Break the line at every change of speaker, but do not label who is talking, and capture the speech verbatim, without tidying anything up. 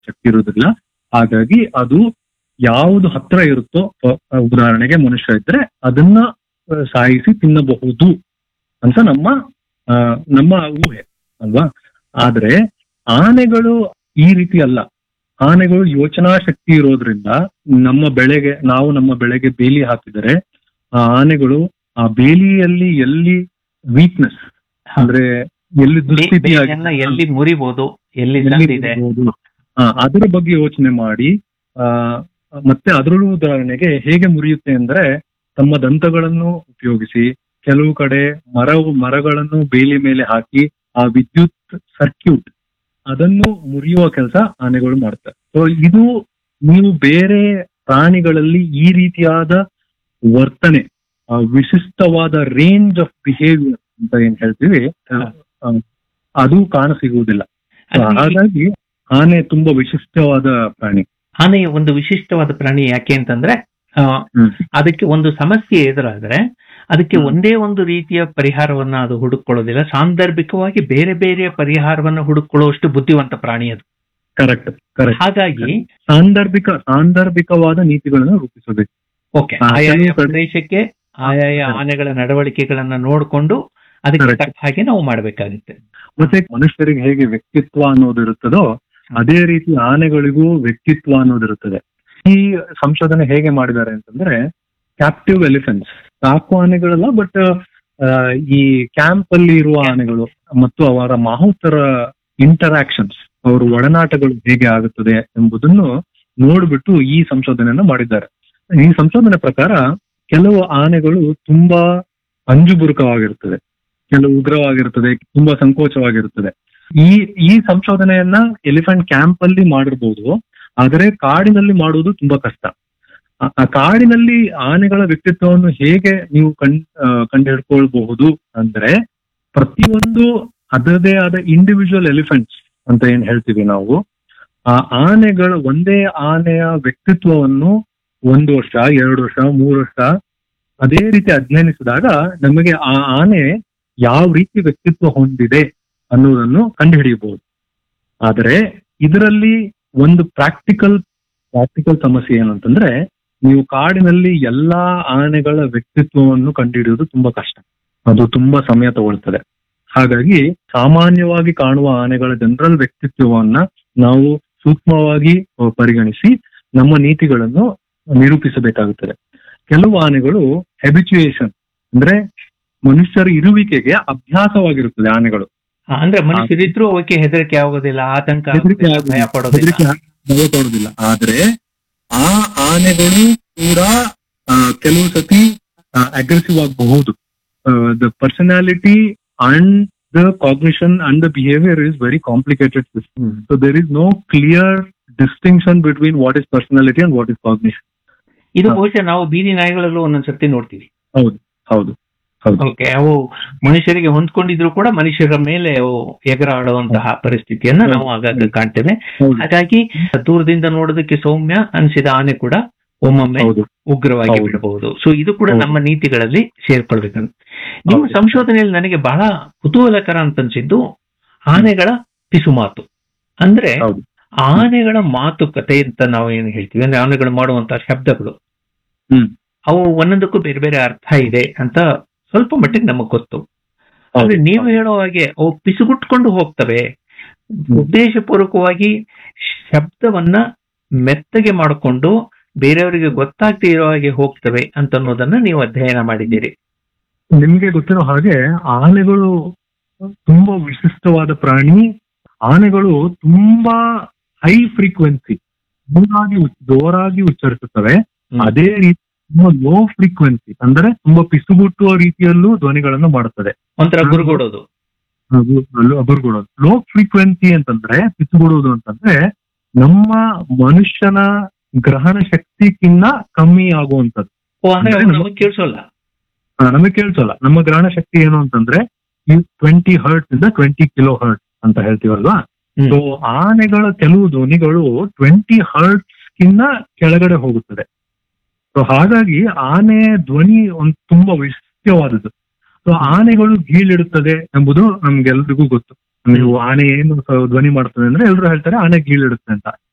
ಶಕ್ತಿ ಇರುವುದಿಲ್ಲ. ಹಾಗಾಗಿ ಅದು ಯಾವುದು ಹತ್ರ ಇರುತ್ತೋ, ಉದಾಹರಣೆಗೆ ಮನುಷ್ಯ ಇದ್ರೆ ಅದನ್ನ ಸಾಯಿಸಿ ತಿನ್ನಬಹುದು ಅಂತ ನಮ್ಮ ಆ ನಮ್ಮ ಊಹೆ ಅಲ್ವಾ. ಆದ್ರೆ ಆನೆಗಳು ಈ ರೀತಿ ಅಲ್ಲ. ಆನೆಗಳು ಯೋಚನಾ ಶಕ್ತಿ ಇರೋದ್ರಿಂದ ನಮ್ಮ ಬೆಳೆಗೆ ನಾವು ನಮ್ಮ ಬೆಳೆಗೆ ಬೇಲಿ ಹಾಕಿದರೆ ಆ ಆನೆಗಳು ಆ ಬೇಲಿಯಲ್ಲಿ ಎಲ್ಲಿ ವೀಕ್ನೆಸ್ ಅಂದ್ರೆ ಎಲ್ಲಿ ದುಸ್ಥಿತಿಯಾಗಿ
ಎಲ್ಲಿ ಮುರಿಬಹುದು, ಎಲ್ಲಿ
ಅದರ ಬಗ್ಗೆ ಯೋಚನೆ ಮಾಡಿ ಆ ಮತ್ತೆ ಅದರಲ್ಲೂ ಉದಾಹರಣೆಗೆ ಹೇಗೆ ಮುರಿಯುತ್ತೆ ಅಂದ್ರೆ ತಮ್ಮ ದಂತಗಳನ್ನು ಉಪಯೋಗಿಸಿ ಕೆಲವು ಕಡೆ ಮರ ಮರಗಳನ್ನು ಬೇಲಿ ಮೇಲೆ ಹಾಕಿ ಆ ವಿದ್ಯುತ್ ಸರ್ಕ್ಯೂಟ್ ಅದನ್ನು ಮುರಿಯುವ ಕೆಲಸ ಆನೆಗಳು ಮಾಡ್ತಾರೆ. ಸೊ ಇದು ನೀವು ಬೇರೆ ಪ್ರಾಣಿಗಳಲ್ಲಿ ಈ ರೀತಿಯಾದ ವರ್ತನೆ, ವಿಶಿಷ್ಟವಾದ ರೇಂಜ್ ಆಫ್ ಬಿಹೇವಿಯರ್ ಅಂತ ಏನ್ ಹೇಳ್ತೀವಿ ಅದು ಕಾಣ ಸಿಗುವುದಿಲ್ಲ. ಹಾಗಾಗಿ ಆನೆ ತುಂಬಾ ವಿಶಿಷ್ಟವಾದ ಪ್ರಾಣಿ.
ಆನೆ ಒಂದು ವಿಶಿಷ್ಟವಾದ ಪ್ರಾಣಿ ಯಾಕೆ ಅಂತಂದ್ರೆ ಅದಕ್ಕೆ ಒಂದು ಸಮಸ್ಯೆ ಎದುರಾದ್ರೆ ಅದಕ್ಕೆ ಒಂದೇ ಒಂದು ರೀತಿಯ ಪರಿಹಾರವನ್ನ ಅದು ಹುಡುಕೊಳ್ಳೋದಿಲ್ಲ. ಸಾಂದರ್ಭಿಕವಾಗಿ ಬೇರೆ ಬೇರೆ ಪರಿಹಾರವನ್ನ ಹುಡುಕೊಳ್ಳುವಷ್ಟು ಬುದ್ಧಿವಂತ ಪ್ರಾಣಿ ಅದು.
Correct correct.
ಹಾಗಾಗಿ
ಸಾಂದರ್ಭಿಕ ಸಾಂದರ್ಭಿಕವಾದ ನೀತಿಗಳನ್ನು ರೂಪಿಸಬೇಕು.
ಓಕೆ, ಆಯಾಯ ಪ್ರದೇಶಕ್ಕೆ ಆಯಾಯ ಆನೆಗಳ ನಡವಳಿಕೆಗಳನ್ನ ನೋಡಿಕೊಂಡು ಅದಕ್ಕೆ ತಕ್ಕ ಹಾಗೆ ನಾವು ಮಾಡ್ಬೇಕಾಗುತ್ತೆ.
ಮತ್ತೆ ಮನುಷ್ಯರಿಗೆ ಹೇಗೆ ವ್ಯಕ್ತಿತ್ವ ಅನ್ನೋದು ಇರುತ್ತದೋ ಅದೇ ರೀತಿ ಆನೆಗಳಿಗೂ ವ್ಯಕ್ತಿತ್ವ ಅನ್ನೋದಿರುತ್ತದೆ. ಈ ಸಂಶೋಧನೆ ಹೇಗೆ ಮಾಡಿದ್ದಾರೆ ಅಂತಂದ್ರೆ ಕ್ಯಾಪ್ಟಿವ್ ಎಲಿಫೆಂಟ್ಸ್, ಸಾಕು ಆನೆಗಳಲ್ಲ ಬಟ್ ಈ ಕ್ಯಾಂಪ್ ಅಲ್ಲಿ ಇರುವ ಆನೆಗಳು ಮತ್ತು ಅವರ ಮಾಹುತರ ಇಂಟರಾಕ್ಷನ್ಸ್, ಅವರ ಒಡನಾಟಗಳು ಹೇಗೆ ಆಗುತ್ತದೆ ಎಂಬುದನ್ನು ನೋಡ್ಬಿಟ್ಟು ಈ ಸಂಶೋಧನೆಯನ್ನ ಮಾಡಿದ್ದಾರೆ. ಈ ಸಂಶೋಧನೆ ಪ್ರಕಾರ ಕೆಲವು ಆನೆಗಳು ತುಂಬಾ ಅಂಜುಬುರುಕವಾಗಿರುತ್ತದೆ, ಕೆಲವು ಉಗ್ರವಾಗಿರುತ್ತದೆ, ತುಂಬಾ ಸಂಕೋಚವಾಗಿರುತ್ತದೆ. ಈ ಈ ಸಂಶೋಧನೆಯನ್ನ ಎಲಿಫೆಂಟ್ ಕ್ಯಾಂಪ್ ಅಲ್ಲಿ ಮಾಡಿರ್ಬೋದು, ಆದರೆ ಕಾಡಿನಲ್ಲಿ ಮಾಡುವುದು ತುಂಬಾ ಕಷ್ಟ. ಆ ಕಾಡಿನಲ್ಲಿ ಆನೆಗಳ ವ್ಯಕ್ತಿತ್ವವನ್ನು ಹೇಗೆ ನೀವು ಕಂಡ್ ಕಂಡು ಹಿಡ್ಕೊಳ್ಬಹುದು ಅಂದ್ರೆ ಪ್ರತಿಯೊಂದು ಅದರದೇ ಆದ ಇಂಡಿವಿಜುವಲ್ ಎಲಿಫೆಂಟ್ಸ್ ಅಂತ ಏನ್ ಹೇಳ್ತೀವಿ ನಾವು, ಆ ಆನೆಗಳ ಒಂದೇ ಆನೆಯ ವ್ಯಕ್ತಿತ್ವವನ್ನು ಒಂದು ವರ್ಷ, ಎರಡು ವರ್ಷ, ಮೂರು ವರ್ಷ ಅದೇ ರೀತಿ ಅಧ್ಯಯನಿಸಿದಾಗ ನಮಗೆ ಆ ಆನೆ ಯಾವ ರೀತಿ ವ್ಯಕ್ತಿತ್ವ ಹೊಂದಿದೆ ಅನ್ನೋದನ್ನು ಕಂಡುಹಿಡಿಯಬಹುದು. ಆದರೆ ಇದರಲ್ಲಿ ಒಂದು ಪ್ರಾಕ್ಟಿಕಲ್ ಪ್ರಾಕ್ಟಿಕಲ್ ಸಮಸ್ಯೆ ಏನು ಅಂತಂದ್ರೆ ನೀವು ಕಾಡಿನಲ್ಲಿ ಎಲ್ಲಾ ಆನೆಗಳ ವ್ಯಕ್ತಿತ್ವವನ್ನು ಕಂಡುಹಿಡಿಯುವುದು ತುಂಬಾ ಕಷ್ಟ, ಅದು ತುಂಬಾ ಸಮಯ ತಗೊಳ್ತದೆ. ಹಾಗಾಗಿ ಸಾಮಾನ್ಯವಾಗಿ ಕಾಣುವ ಆನೆಗಳ ಜನರಲ್ ವ್ಯಕ್ತಿತ್ವವನ್ನ ನಾವು ಸೂಕ್ಷ್ಮವಾಗಿ ಪರಿಗಣಿಸಿ ನಮ್ಮ ನೀತಿಗಳನ್ನು ನಿರೂಪಿಸಬೇಕಾಗುತ್ತದೆ. ಕೆಲವು ಆನೆಗಳು ಹ್ಯಾಬಿಚುಯೇಷನ್ ಅಂದ್ರೆ ಮನುಷ್ಯರ ಇರುವಿಕೆಗೆ ಅಭ್ಯಾಸವಾಗಿರುತ್ತದೆ ಆನೆಗಳು.
ಅಂದ್ರೆ ಮನುಷ್ಯರಿದ್ರು ಅವಕ್ಕೆ ಹೆದರಿಕೆ ಆಗೋದಿಲ್ಲ, ಆತಂಕ ಭಯ
ಪಡೋದಿಲ್ಲ. ಆದ್ರೆ ಆ ಆನೆಗಳು ಕೂಡ ಕೆಲವು ಸತಿ ಅಗ್ರೆಸಿವ್ ಆಗಬಹುದು. The personality and the cognition and the behaviour is very complicated system. So there is no clear distinction between what is personality and what is cognition.
ಇದು ಬಹುಶಃ ನಾವು ಬೀದಿ ನಾಯಿಗಳಲ್ಲೂ ಒಂದೊಂದ್ಸರ್ತಿ ನೋಡ್ತೀವಿ.
ಹೌದು ಹೌದು
ಓಕೆ, ಅವು ಮನುಷ್ಯರಿಗೆ ಹೊಂದ್ಕೊಂಡಿದ್ರು ಕೂಡ ಮನುಷ್ಯರ ಮೇಲೆ ಅವು ಎಗರಾಡುವಂತಹ ಪರಿಸ್ಥಿತಿಯನ್ನ ನಾವು ಆಗಾಗ ಕಾಣ್ತೇವೆ. ಹಾಗಾಗಿ ದೂರದಿಂದ ನೋಡೋದಕ್ಕೆ ಸೌಮ್ಯ ಅನಿಸಿದ ಆನೆ ಕೂಡ ಒಮ್ಮೊಮ್ಮೆ ಉಗ್ರವಾಗಿ ಬಿಡಬಹುದು. ಸೊ ಇದು ಕೂಡ ನಮ್ಮ ನೀತಿಗಳಲ್ಲಿ ಸೇರ್ಕೊಳ್ಬೇಕಂತ. ನಿಮ್ಮ ಸಂಶೋಧನೆಯಲ್ಲಿ ನನಗೆ ಬಹಳ ಕುತೂಹಲಕರ ಅಂತ ಅನ್ಸಿದ್ದು ಆನೆಗಳ ಪಿಸುಮಾತು. ಅಂದ್ರೆ ಆನೆಗಳ ಮಾತುಕತೆ ಅಂತ ನಾವು ಏನ್ ಹೇಳ್ತೀವಿ ಅಂದ್ರೆ ಆನೆಗಳು ಮಾಡುವಂತಹ ಶಬ್ದಗಳು ಅವು ಒಂದೊಂದಕ್ಕೂ ಬೇರೆ ಬೇರೆ ಅರ್ಥ ಇದೆ ಅಂತ ಸ್ವಲ್ಪ ಮಟ್ಟಿಗೆ ನಮಗ್ ಗೊತ್ತು. ಆದ್ರೆ ನೀವು ಹೇಳೋ ಹಾಗೆ ಅವು ಪಿಸುಗುಟ್ಕೊಂಡು ಹೋಗ್ತವೆ, ಉದ್ದೇಶಪೂರ್ವಕವಾಗಿ ಶಬ್ದವನ್ನ ಮೆತ್ತಗೆ ಮಾಡಿಕೊಂಡು ಬೇರೆಯವರಿಗೆ ಗೊತ್ತಾಗ್ದೇ ಇರೋ ಹಾಗೆ ಹೋಗ್ತವೆ ಅಂತ ಅನ್ನೋದನ್ನ ನೀವು ಅಧ್ಯಯನ ಮಾಡಿದ್ದೀರಿ.
ನಿಮ್ಗೆ ಗೊತ್ತಿರೋ ಹಾಗೆ ಆನೆಗಳು ತುಂಬಾ ವಿಶಿಷ್ಟವಾದ ಪ್ರಾಣಿ. ಆನೆಗಳು ತುಂಬಾ ಹೈ ಫ್ರೀಕ್ವೆನ್ಸಿ ಜೋರಾಗಿ ಜೋರಾಗಿ ಉಚ್ಚರಿಸುತ್ತವೆ. ಅದೇ ರೀತಿ ಲೋ ಫ್ರೀಕ್ವೆನ್ಸಿ ಅಂದ್ರೆ ತುಂಬಾ ಪಿಸುಗುಟ್ಟುವ ರೀತಿಯಲ್ಲೂ ಧ್ವನಿಗಳನ್ನು ಮಾಡುತ್ತದೆ.
ಒಂಥರ ಗುರುಗುಡೋದು
ಗುರುಗುಡೋದು. ಲೋ ಫ್ರೀಕ್ವೆನ್ಸಿ ಅಂತಂದ್ರೆ ಪಿಸುಗುಡುವುದು ಅಂತಂದ್ರೆ ನಮ್ಮ ಮನುಷ್ಯನ ಗ್ರಹಣ ಶಕ್ತಿಗಿನ್ನ ಕಮ್ಮಿ ಆಗುವಂತದ್ದು.
ನಮಗೆ ಕೇಳಿಸೋಲ್ಲ
ನಮಗೆ ಕೇಳಿಸೋಲ್ಲ ನಮ್ಮ ಗ್ರಹಣ ಶಕ್ತಿ ಏನು ಅಂತಂದ್ರೆ ಈ ಟ್ವೆಂಟಿ ಹರ್ಟ್ಸ್ ಇಂದ ಟ್ವೆಂಟಿ ಕಿಲೋ ಹರ್ಟ್ಸ್ ಅಂತ ಹೇಳ್ತೀವಲ್ವಾ. ಸೊ ಆನೆಗಳ ಕೆಲವು ಧ್ವನಿಗಳು ಟ್ವೆಂಟಿ ಹರ್ಟ್ಸ್ ಗಿನ್ನ ಕೆಳಗಡೆ ಹೋಗುತ್ತದೆ. ಸೊ ಹಾಗಾಗಿ ಆನೆ ಧ್ವನಿ ಒಂದು ತುಂಬಾ ವಿಶಿಷ್ಟವಾದದ್ದು. ಸೊ ಆನೆಗಳು ಗೀಳಿಡುತ್ತದೆ ಎಂಬುದು ನಮ್ಗೆಲ್ರಿಗೂ ಗೊತ್ತು. ನೀವು ಆನೆ ಏನು ಧ್ವನಿ ಮಾಡ್ತದೆ ಅಂದ್ರೆ ಎಲ್ರು ಹೇಳ್ತಾರೆ ಆನೆ ಗೀಳಿಡುತ್ತೆ ಅಂತ.